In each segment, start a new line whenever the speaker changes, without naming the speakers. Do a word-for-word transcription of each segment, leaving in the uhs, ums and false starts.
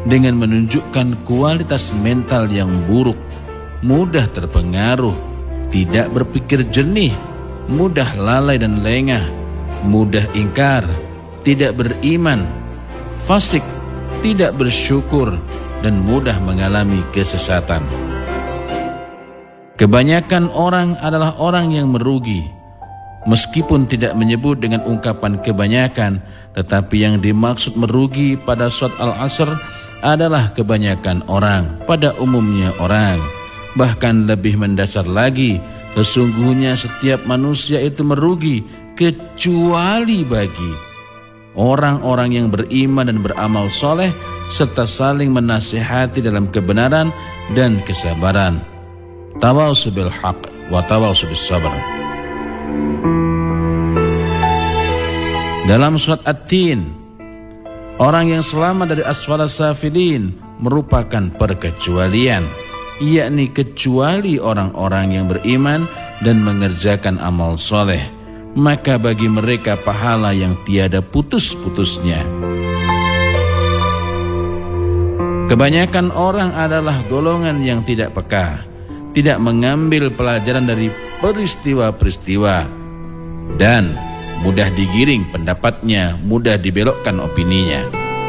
dengan menunjukkan kualitas mental yang buruk, mudah terpengaruh, tidak berpikir jernih, mudah lalai dan lengah, mudah ingkar, tidak beriman, fasik, tidak bersyukur, dan mudah mengalami kesesatan. Kebanyakan orang adalah orang yang merugi. Meskipun tidak menyebut dengan ungkapan kebanyakan, tetapi yang dimaksud merugi pada surat Al-Asr adalah kebanyakan orang, pada umumnya orang. Bahkan lebih mendasar lagi, sesungguhnya setiap manusia itu merugi, kecuali bagi orang-orang yang beriman dan beramal soleh, serta saling menasihati dalam kebenaran dan kesabaran. Tawasau bil haq wa tawasau bis sabr. Dalam surat At-Tin, orang yang selamat dari asfalas safilin merupakan perkecualian, yakni kecuali orang-orang yang beriman dan mengerjakan amal soleh, maka bagi mereka pahala yang tiada putus-putusnya. Kebanyakan orang adalah golongan yang tidak peka, tidak mengambil pelajaran dari peristiwa-peristiwa, dan mudah digiring pendapatnya, mudah dibelokkan opininya.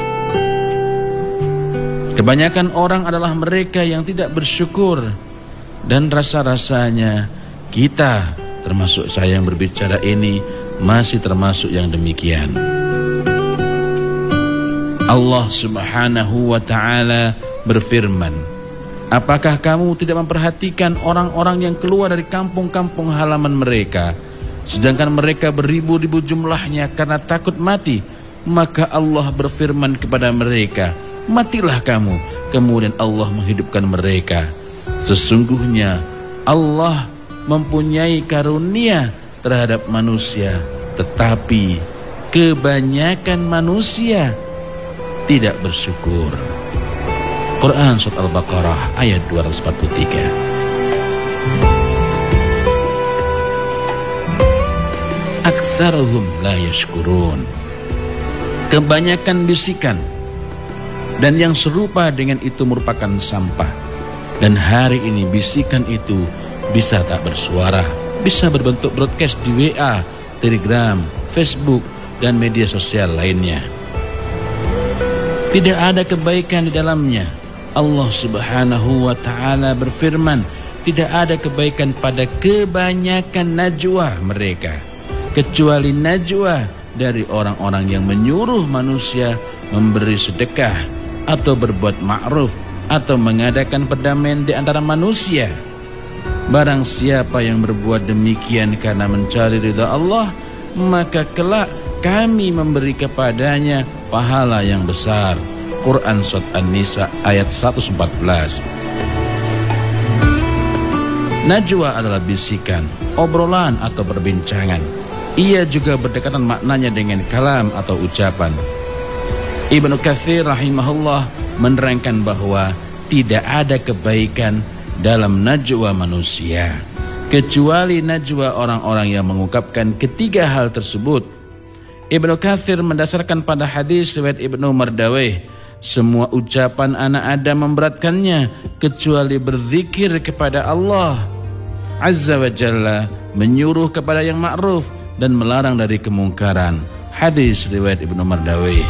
Kebanyakan orang adalah mereka yang tidak bersyukur, dan rasa-rasanya kita, termasuk saya yang berbicara ini, masih termasuk yang demikian. Allah Subhanahu wa ta'ala berfirman, apakah kamu tidak memperhatikan orang-orang yang keluar dari kampung-kampung halaman mereka, sedangkan mereka beribu-ribu jumlahnya karena takut mati? Maka Allah berfirman kepada mereka, matilah kamu. Kemudian Allah menghidupkan mereka. Sesungguhnya Allah mempunyai karunia terhadap manusia, tetapi kebanyakan manusia tidak bersyukur. Quran Surat Al-Baqarah ayat dua ratus empat puluh tiga. Aktsaruhum la yashkurun. Kebanyakan bisikan dan yang serupa dengan itu merupakan sampah. Dan hari ini bisikan itu bisa tak bersuara, bisa berbentuk broadcast di W A, Telegram, Facebook, dan media sosial lainnya. Tidak ada kebaikan di dalamnya. Allah Subhanahu wa ta'ala berfirman, tidak ada kebaikan pada kebanyakan najwa mereka, kecuali najwa dari orang-orang yang menyuruh manusia memberi sedekah atau berbuat ma'ruf atau mengadakan perdamaian di antara manusia. Barang siapa yang berbuat demikian karena mencari ridha Allah, maka kelak kami memberi kepadanya pahala yang besar. Quran Surat An-Nisa ayat seratus empat belas. Najwa adalah bisikan, obrolan atau perbincangan. Ia juga berdekatan maknanya dengan kalam atau ucapan. Ibnu Katsir rahimahullah menerangkan bahwa tidak ada kebaikan dalam najwa manusia, kecuali najwa orang-orang yang mengungkapkan ketiga hal tersebut. Ibnu Katsir mendasarkan pada hadis riwayat Ibnu Mardaweh, semua ucapan anak Adam memberatkannya kecuali berzikir kepada Allah Azza wa Jalla, menyuruh kepada yang ma'ruf dan melarang dari kemungkaran. Hadis riwayat Ibnu Mardaweh.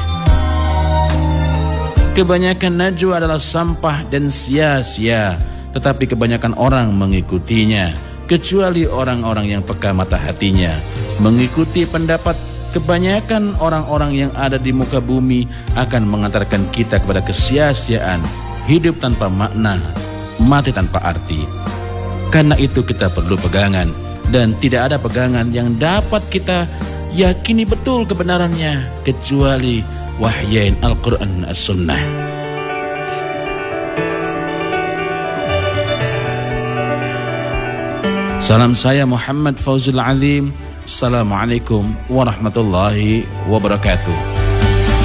Kebanyakan najwa adalah sampah dan sia-sia, tetapi kebanyakan orang mengikutinya, kecuali orang-orang yang peka mata hatinya. Mengikuti pendapat kebanyakan orang-orang yang ada di muka bumi akan mengantarkan kita kepada kesia-siaan, hidup tanpa makna, mati tanpa arti. Karena itu kita perlu pegangan, dan tidak ada pegangan yang dapat kita yakini betul kebenarannya kecuali wahyain Al-Quran As-Sunnah. Salam saya Muhammad Fauzul Alim. Assalamualaikum warahmatullahi wabarakatuh.